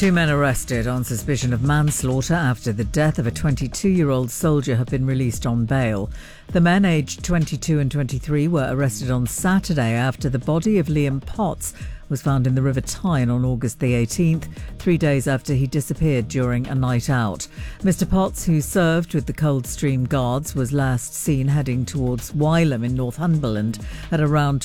Two men arrested on suspicion of manslaughter after the death of a 22-year-old soldier have been released on bail. The men, aged 22 and 23, were arrested on Saturday after the body of Liam Potts was found in the River Tyne on August the 18th, 3 days after he disappeared during a night out. Mr Potts, who served with the Coldstream Guards, was last seen heading towards Wylam in Northumberland at around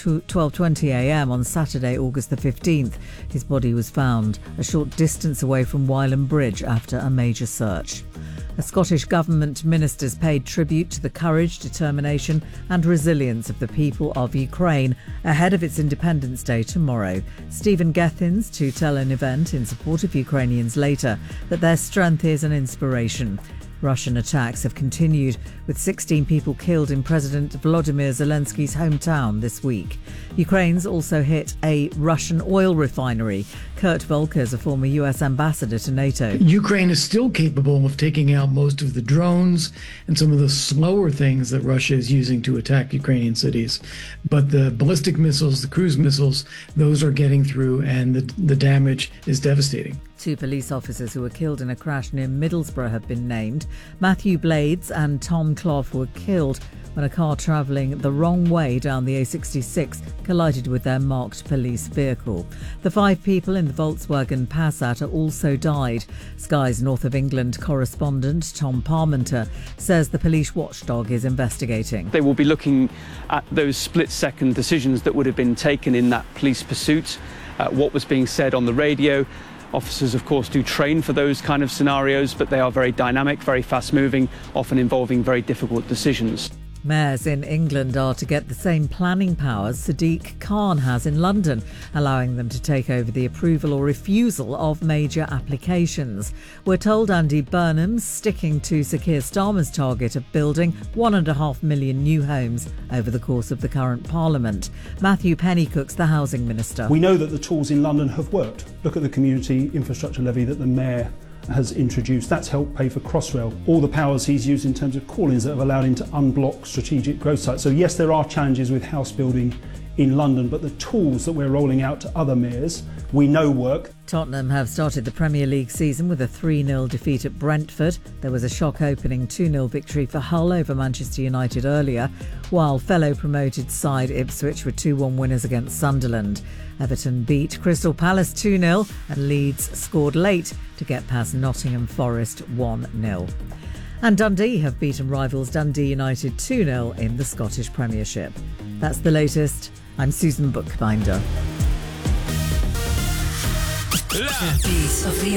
12:20am on Saturday, August the 15th. His body was found a short distance away from Wylam Bridge after a major search. A Scottish Government minister's paid tribute to the courage, determination and resilience of the people of Ukraine ahead of its Independence Day tomorrow. Stephen Gethin's to tell an event in support of Ukrainians later that their strength is an inspiration. Russian attacks have continued, with 16 people killed in President Volodymyr Zelensky's hometown this week. Ukraine's also hit a Russian oil refinery. Kurt Volker is a former US ambassador to NATO. Ukraine is still capable of taking out most of the drones and some of the slower things that Russia is using to attack Ukrainian cities. But the ballistic missiles, the cruise missiles, those are getting through, and the damage is devastating. Two police officers who were killed in a crash near Middlesbrough have been named. Matthew Blades and Tom Clough were killed when a car travelling the wrong way down the A66 collided with their marked police vehicle. The 5 people in the Volkswagen Passat also died. Sky's North of England correspondent Tom Parmenter says the police watchdog is investigating. They will be looking at those split-second decisions that would have been taken in that police pursuit, what was being said on the radio. Officers, of course, do train for those kind of scenarios, but they are very dynamic, very fast-moving, often involving very difficult decisions. Mayors in England are to get the same planning powers Sadiq Khan has in London, allowing them to take over the approval or refusal of major applications. We're told Andy Burnham's sticking to Sir Keir Starmer's target of building 1.5 million new homes over the course of the current Parliament. Matthew Pennycook's the Housing Minister. We know that the tools in London have worked. Look at the community infrastructure levy that the Mayor has introduced. That's helped pay for Crossrail. All the powers he's used in terms of call-ins that have allowed him to unblock strategic growth sites. So yes, there are challenges with house building in London, but the tools that we're rolling out to other mayors we know work. Tottenham have started the Premier League season with a 3-0 defeat at Brentford. There was a shock opening 2-0 victory for Hull over Manchester United earlier, while fellow promoted side Ipswich were 2-1 winners against Sunderland. Everton beat Crystal Palace 2-0 and Leeds scored late to get past Nottingham Forest 1-0. And Dundee have beaten rivals Dundee United 2-0 in the Scottish Premiership. That's the latest. I'm Susan Bookbinder. La piece of the